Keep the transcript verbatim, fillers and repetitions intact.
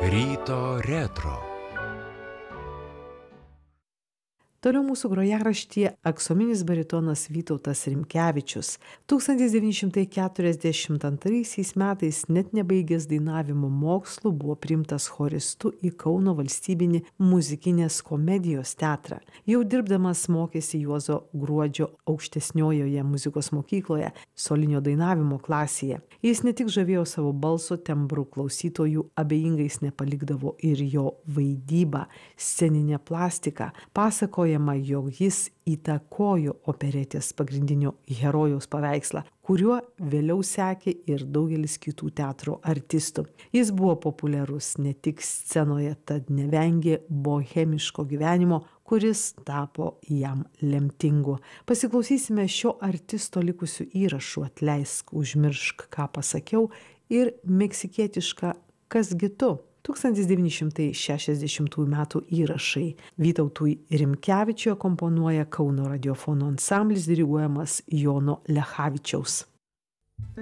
Ryto retro. Toliau mūsų grojaraštyje aksominis baritonas Vytautas Rimkevičius. tūkstantis devyni šimtai keturiasdešimt antraisiais metais net nebaigęs dainavimo mokslų buvo priimtas choristu į Kauno valstybinį muzikinės komedijos teatrą. Jau dirbdamas mokėsi Juozo Gruodžio aukštesniojoje muzikos mokykloje, solinio dainavimo klasėje. Jis ne tik žavėjo savo balso tembru, klausytojų abejingais nepalikdavo ir jo vaidyba, sceninė plastika. Pasakoja, jog jis įtakojo operetės pagrindinio herojaus paveikslą, kuriuo vėliau sekė ir daugelis kitų teatro artistų. Jis buvo populiarus ne tik scenoje, tad nevengė bohemiško gyvenimo, kuris tapo jam lemtingu. Pasiklausysime šio artisto likusių įrašų Atleisk, užmiršk, ką pasakiau ir meksikietišką Kas gi tu? tūkstantis devyni šimtai šešiasdešimtųjų metų įrašai. Vytautui Rimkevičiui akomponuoja Kauno radiofono ansamblis diriguojamas Jono Lechavičiaus.